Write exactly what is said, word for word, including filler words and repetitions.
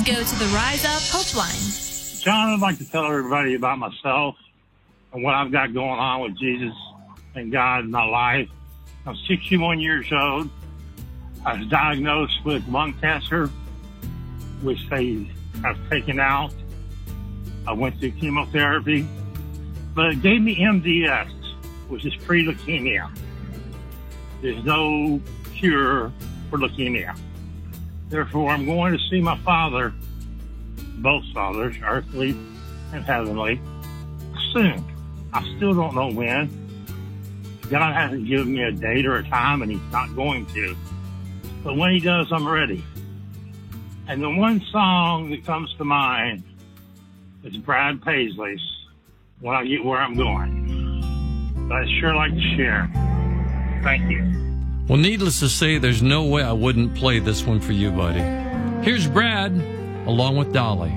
go to the Rise Up Hope Line. John, I'd like to tell everybody about myself and what I've got going on with Jesus and God in my life. I'm sixty-one years old. I was diagnosed with lung cancer, which they have taken out. I went through chemotherapy, but it gave me M D S, which is pre-leukemia. There's no cure for leukemia. Therefore, I'm going to see my father, both fathers, earthly and heavenly, soon. I still don't know when. God hasn't given me a date or a time, and he's not going to. But when he does, I'm ready. And the one song that comes to mind is Brad Paisley's When I Get Where I'm Going. But I'd sure like to share. Thank you. Well, needless to say, there's no way I wouldn't play this one for you, buddy. Here's Brad, along with Dolly.